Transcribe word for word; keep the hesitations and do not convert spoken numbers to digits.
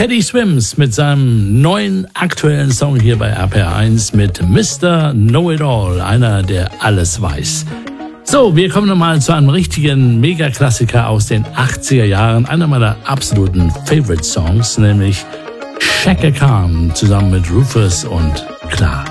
Teddy Swims mit seinem neuen aktuellen Song hier bei R P R eins mit Mister Know-It-All, einer, der alles weiß. So, wir kommen nochmal zu einem richtigen Mega-Klassiker aus den achtziger Jahren, einer meiner absoluten Favorite-Songs, nämlich Chaka Khan zusammen mit Rufus und Clark.